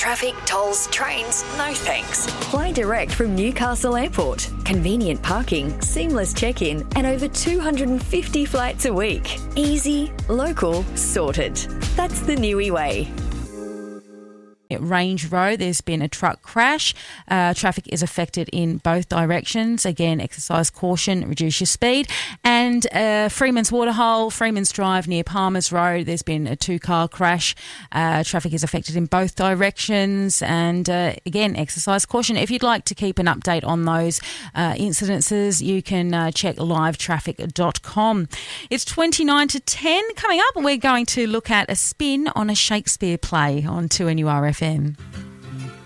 traffic, tolls, trains, no thanks. Fly direct from Newcastle Airport. Convenient parking, seamless check-in, and over 250 flights a week. Easy, local, sorted. That's the Niue way. At Range Road, there's been a truck crash. Traffic is affected in both directions. Again, exercise caution, reduce your speed. And Freeman's Waterhole, Freeman's Drive near Palmer's Road, there's been a two-car crash. Traffic is affected in both directions. And again, exercise caution. If you'd like to keep an update on those incidences, you can check livetraffic.com. It's 29 to 10. Coming up, we're going to look at a spin on a Shakespeare play on 2NURFM.